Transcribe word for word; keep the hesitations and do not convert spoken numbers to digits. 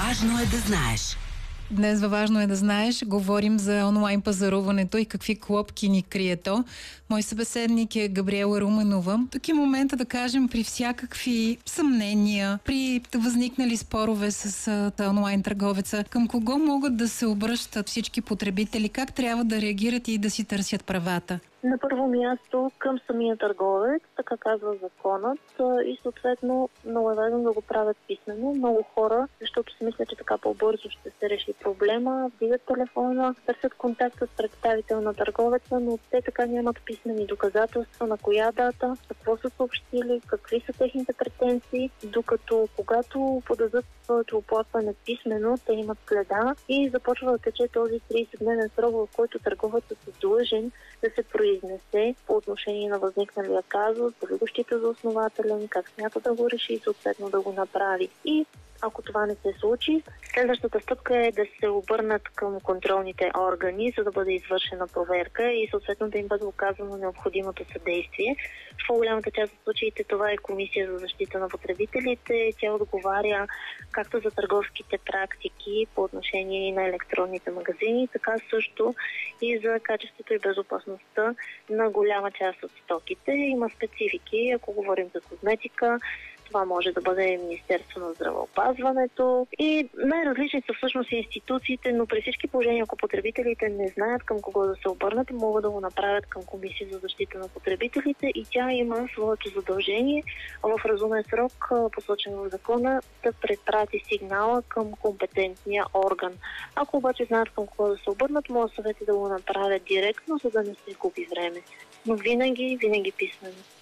Важно е да знаеш. Днес във Важно е да знаеш говорим за онлайн пазаруването и какви клопки ни крие то. Мой събеседник е Габриела Руменова. Тук е момента да кажем при всякакви съмнения, при възникнали спорове с а, онлайн търговеца, към кого могат да се обръщат всички потребители, как трябва да реагират и да си търсят правата? На първо място към самия търговец, така казва законът, и съответно много е важно да го правят писмено. Много хора, защото си мислят, че така по-бързо ще се реши проблема, вдигат телефона, търсят контакт с представител на търговеца, но те така нямат писмени доказателства на коя дата, какво са съобщили, какви са техните претенции, докато когато подадат своето оплакване писмено, те имат следа и започва да тече този тридесетдневен срок, в който търговецът е длъжен да се произнесе по отношение на възникналия казус, дали го счита за основателен, как смята да го реши и съответно да го направи. И ако това не се случи, следващата стъпка е да се обърнат към контролните органи, за да бъде извършена проверка и съответно да им бъде оказано необходимото съдействие. В по-голямата част от случаите това е Комисия за защита на потребителите. Тя отговаря както за търговските практики по отношение на електронните магазини, така също и за качеството и безопасността на голяма част от стоките. Има специфики, ако говорим за козметика, това може да бъде Министерство на здравеопазването и най-различни са всъщност институциите, но при всички положения, ако потребителите не знаят към кого да се обърнат, могат да го направят към Комисия за защита на потребителите и тя има своето задължение в разумен срок, посочен в закона, да препрати сигнала към компетентния орган. Ако обаче знаят към кого да се обърнат, може съвети да го направят директно, за да не се губи време. Но винаги, винаги писмено.